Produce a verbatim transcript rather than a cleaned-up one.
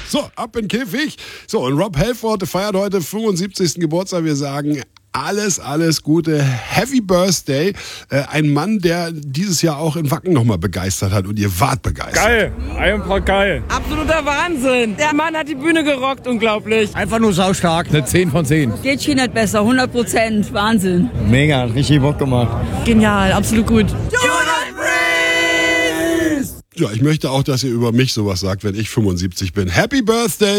So, ab in Käfig. So, und Rob Halford feiert heute fünfundsiebzigsten Geburtstag. Wir sagen alles, alles Gute. Happy Birthday. Äh, ein Mann, der dieses Jahr auch in Wacken nochmal begeistert hat und ihr wart begeistert. Geil, einfach geil. Absoluter Wahnsinn. Der Mann hat die Bühne gerockt, unglaublich. Einfach nur saustark. Eine zehn von zehn. Geht schon nicht besser, hundert Prozent. Wahnsinn. Mega, richtig Bock gemacht. Genial, absolut gut. Ja, ich möchte auch, dass ihr über mich sowas sagt, wenn ich fünfundsiebzig bin. Happy Birthday!